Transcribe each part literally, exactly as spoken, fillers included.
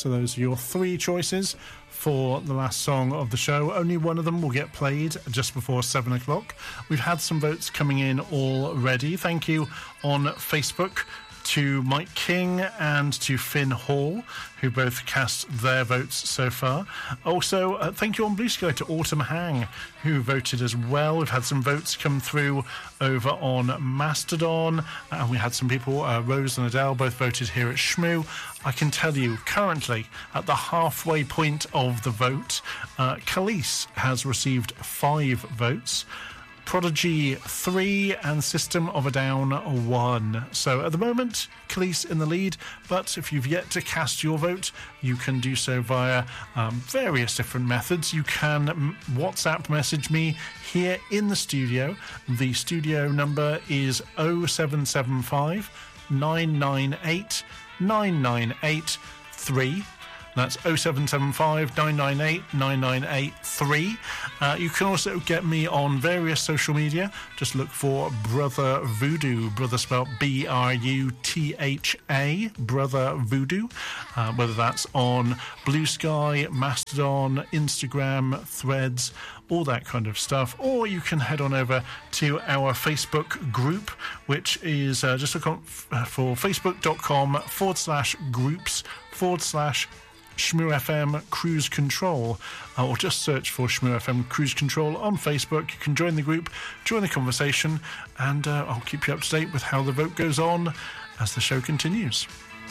So those are your three choices for the last song of the show. Only one of them will get played just before seven o'clock. We've had some votes coming in already. Thank you on Facebook to Mike King and to Finn Hall, who both cast their votes so far. Also, uh, thank you on Blue Sky to Autumn Hang, who voted as well. We've had some votes come through over on Mastodon, and we had some people, uh, Rose and Adele, both voted here at Shmoo. I can tell you, currently, at the halfway point of the vote, uh, Khalees has received five votes, Prodigy three, and System of a Down one. So at the moment, Khalees in the lead, but if you've yet to cast your vote, you can do so via um, various different methods. You can m- WhatsApp message me here in the studio. The studio number is oh seven seven five, nine nine eight, nine nine eight three. That's oh seven seven five, nine nine eight, nine nine eight three. Uh, you can also get me on various social media. Just look for Brother Voodoo. Brother spelled B R U T H A. Brother Voodoo. Uh, whether that's on Blue Sky, Mastodon, Instagram, Threads, all that kind of stuff. Or you can head on over to our Facebook group, which is uh, just look on f- for facebook.com forward slash groups forward slash Shmoo F M Cruise Control, uh, or just search for Shmoo F M Cruise Control on Facebook. You can join the group, join the conversation, and uh, I'll keep you up to date with how the vote goes on as the show continues.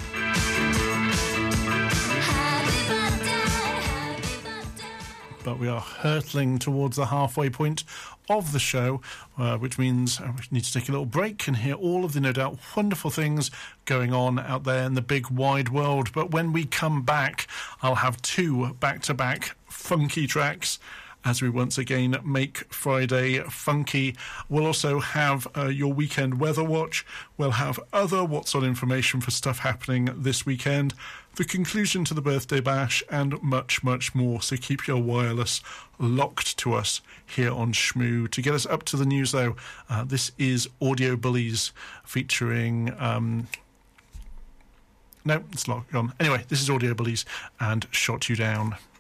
But we are hurtling towards the halfway point of the show, uh, which means we need to take a little break and hear all of the, no doubt, wonderful things going on out there in the big wide world. But when we come back, I'll have two back-to-back funky tracks as we once again make Friday funky. We'll also have uh, your weekend weather watch. We'll have other What's On information for stuff happening this weekend, the conclusion to the birthday bash, and much, much more. So keep your wireless locked to us here on Shmoo. To get us up to the news, though, uh, this is Audio Bullies featuring... Um, no, it's locked on. Anyway, this is Audio Bullies and Shot You Down.